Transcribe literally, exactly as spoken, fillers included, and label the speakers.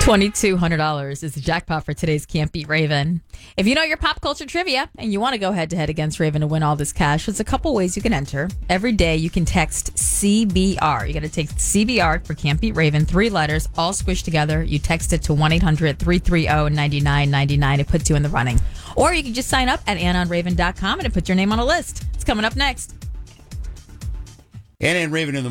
Speaker 1: twenty-two hundred dollars is the jackpot for today's Can't Beat Raven. If you know your pop culture trivia and you want to go head-to-head against Raven to win all this cash, there's a couple ways you can enter. Every day you can text C B R. You got to take C B R for Can't Beat Raven, three letters, all squished together. You text it to one eight hundred three three zero nine nine nine nine. It puts you in the running. Or you can just sign up at anna and raven dot com and it puts your name on a list. It's coming up next.
Speaker 2: Anna and Raven in the